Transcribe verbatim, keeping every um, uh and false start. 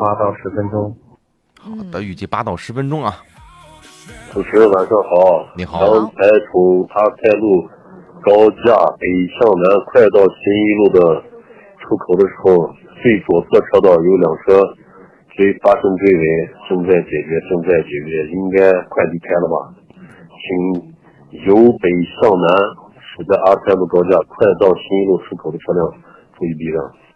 八到十分钟。 好的，预计八到十分钟啊。 主持人晚上好， 你好。 刚才从塔台路高架北向南快到新一路的出口的时候，最左侧车道有两车追发生追尾，正在解决，正在解决，应该快离开了吧？请由北向南驶在阿泰路高架快到新一路出口的车辆注意避让。